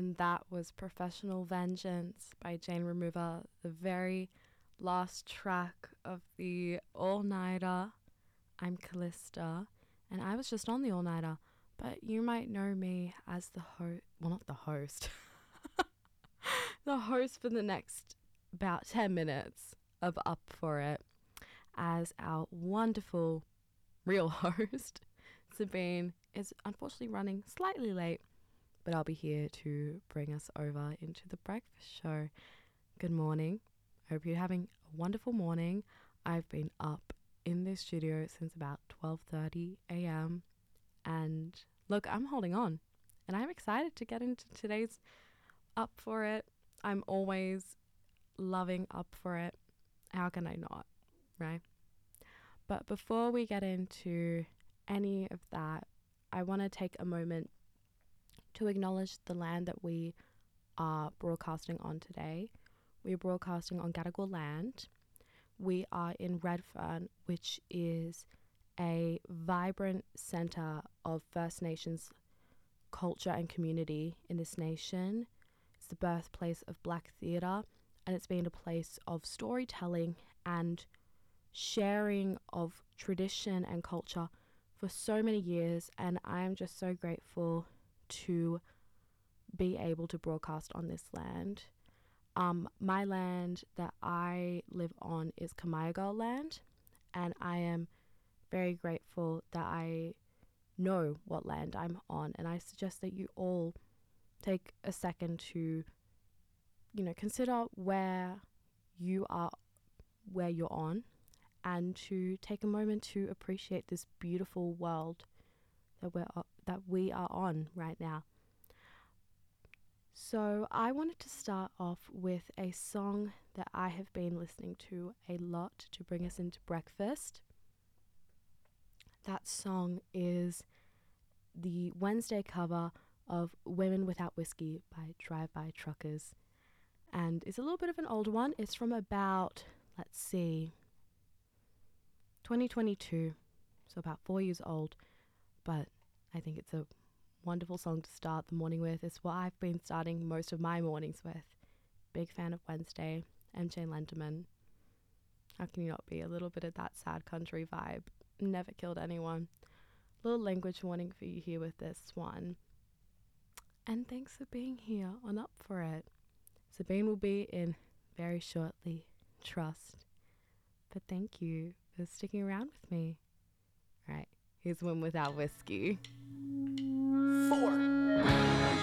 And that was Professional Vengeance by Jane Remover, the very last track of the all-nighter. I'm Callista, and I was just on the all-nighter, but you might know me as the host, well, not the host, the host for the next about 10 minutes of Up For It, as our wonderful real host, Sabine, is unfortunately running slightly late, but I'll be here to bring us over into the breakfast show. Good morning. I hope you're having a wonderful morning. I've been up in this studio since about 12:30 a.m. and look, I'm holding on, and I'm excited to get into today's Up For It. I'm always loving Up For It. How can I not, right? But before we get into any of that, I want to take a moment to acknowledge the land that we are broadcasting on today. We are broadcasting on Gadigal land. We are in Redfern, which is a vibrant centre of First Nations culture and community in this nation. It's the birthplace of Black theatre, and it's been a place of storytelling and sharing of tradition and culture for so many years, and I am just so grateful to be able to broadcast on this land. My land that I live on is Kamiagal land, and I am very grateful that I know what land I'm on, and I suggest that you all take a second to, consider where you are, where you're on, and to take a moment to appreciate this beautiful world that we are on right now. So I wanted to start off with a song that I have been listening to a lot to bring us into breakfast. That song is the Wednesday cover of Women Without Whiskey by Drive-By Truckers. And it's a little bit of an older one. It's from about, 2022, so about 4 years old. But I think it's a wonderful song to start the morning with. It's what I've been starting most of my mornings with. Big fan of Wednesday, MJ Lenderman. How can you not be? A little bit of that sad country vibe. Never killed anyone. Little language warning for you here with this one. And thanks for being here on Up For It. Sabine will be in very shortly. Trust. But thank you for sticking around with me. All right, here's One Without Whiskey. 4